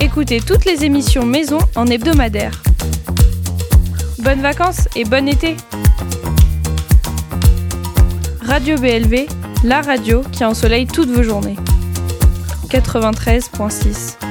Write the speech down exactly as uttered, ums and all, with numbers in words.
écoutez toutes les émissions maison en hebdomadaire. Bonnes vacances et bon été! Radio B L V, la radio qui ensoleille toutes vos journées. quatre-vingt-treize virgule six